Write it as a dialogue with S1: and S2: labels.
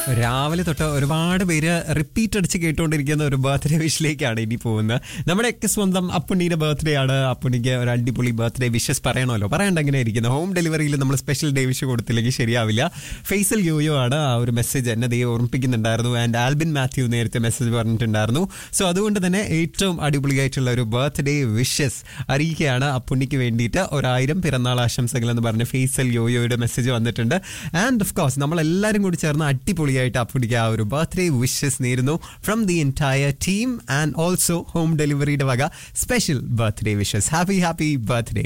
S1: രാവിലെ തൊട്ട് ഒരുപാട് പേര് റിപ്പീറ്റ് അടിച്ച് കേട്ടുകൊണ്ടിരിക്കുന്ന ഒരു ബർത്ത്ഡേ വിഷിലേക്കാണ് ഇനി പോകുന്നത്. നമ്മുടെയൊക്കെ സ്വന്തം അപ്പുണ്ണിയുടെ ബർത്ത്ഡേ ആണ്. അപ്പുണ്ണിക്ക് ഒരു അടിപൊളി ബർത്ത്ഡേ വിഷസ് പറയണമല്ലോ, പറയണ്ട എങ്ങനെ ഇരിക്കുന്നത്. ഹോം ഡെലിവറിയിൽ നമ്മൾ സ്പെഷ്യൽ ഡേ വിഷ് കൊടുത്തില്ലെങ്കിൽ ശരിയാവില്ല. ഫേസൽ യോയോ ആണ് ആ ഒരു മെസ്സേജ് എന്നെ ദൈവം ഓർമ്മിപ്പിക്കുന്നുണ്ടായിരുന്നു. ആൻഡ് ആൽബിൻ മാത്യു നേരത്തെ മെസ്സേജ് പറഞ്ഞിട്ടുണ്ടായിരുന്നു. സോ അതുകൊണ്ട് തന്നെ ഏറ്റവും അടിപൊളിയായിട്ടുള്ള ഒരു ബർത്ത്ഡേ വിഷസ് അറിയിക്കുകയാണ് അപ്പുണ്ണിക്ക് വേണ്ടിയിട്ട്. 1000 പിറന്നാൾ ആശംസകൾ എന്ന് പറഞ്ഞ് ഫേസൽ യോയോയുടെ മെസ്സേജ് വന്നിട്ടുണ്ട്. ആൻഡ് ഓഫ് കോഴ്സ് നമ്മളെല്ലാവരും കൂടി ചേർന്ന് അടിപൊളിയായിട്ട് അപ്പുണ്ണിക്ക് ആ ഒരു ബർത്ത്ഡേ വിഷസ് നേരുന്നു from the entire team. And also home ഡെലിവറിയുടെ വക special birthday wishes. Happy birthday.